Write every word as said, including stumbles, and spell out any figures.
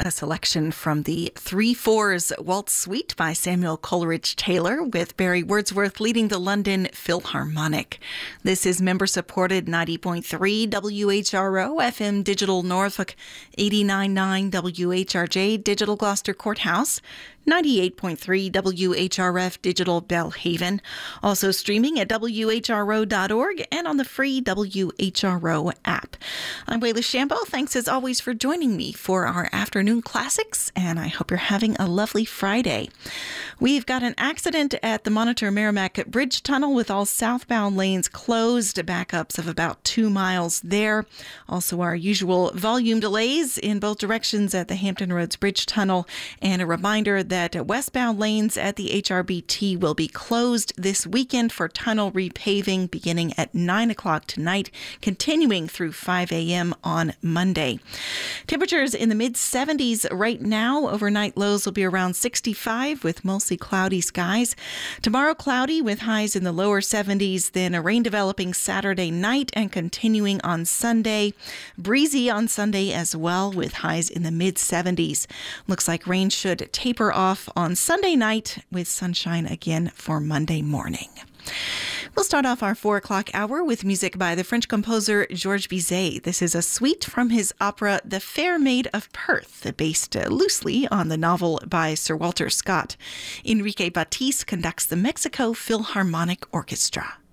A selection from the Three Fours Waltz Suite by Samuel Coleridge Taylor, with Barry Wordsworth leading the London Philharmonic. This is member-supported ninety point three W H R O F M Digital Norfolk, eighty-nine point nine W H R J Digital Gloucester Courthouse, ninety-eight point three W H R F Digital Belhaven. Also streaming at W H R O dot org and on the free W H R O app. I'm Wayla Shambo. Thanks as always for joining me for our afternoon classics, and I hope you're having a lovely Friday. We've got an accident at the Monitor Merrimack Bridge Tunnel with all southbound lanes closed, backups of about two miles there. Also our usual volume delays in both directions at the Hampton Roads Bridge Tunnel, and a reminder that westbound lanes at the H R B T will be closed this weekend for tunnel repaving beginning at nine o'clock tonight, continuing through five a.m. on Monday. Temperatures in the mid seventies right now. Overnight lows will be around sixty-five with mostly cloudy skies. Tomorrow cloudy with highs in the lower seventies, then a rain developing Saturday night and continuing on Sunday. Breezy on Sunday as well with highs in the mid seventies. Looks like rain should taper off on Sunday night with sunshine again for Monday morning. We'll start off our four o'clock hour with music by the French composer Georges Bizet. This is a suite from his opera The Fair Maid of Perth, based loosely on the novel by Sir Walter Scott. Enrique Batiste conducts the Mexico Philharmonic Orchestra.